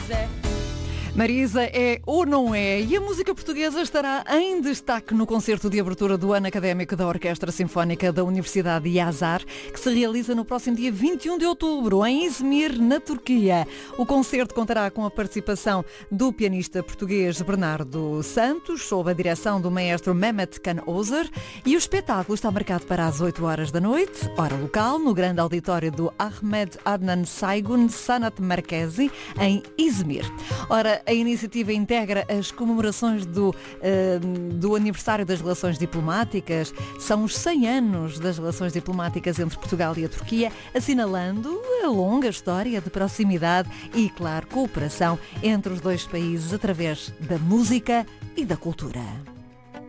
Marisa é ou não é? E a música portuguesa estará em destaque no concerto de abertura do ano académico da Orquestra Sinfónica da Universidade de Yazar, que se realiza no próximo dia 21 de outubro, em Izmir, na Turquia. O concerto contará com a participação do pianista português Bernardo Santos, sob a direção do maestro Mehmet Can Özer, e o espetáculo está marcado para as 8 horas da noite, hora local, no grande auditório do Ahmet Adnan Saygun Sanat Merkezi, em Izmir. Ora, a iniciativa integra as comemorações do aniversário das relações diplomáticas. São os 100 anos das relações diplomáticas entre Portugal e a Turquia, assinalando a longa história de proximidade e, claro, cooperação entre os dois países através da música e da cultura.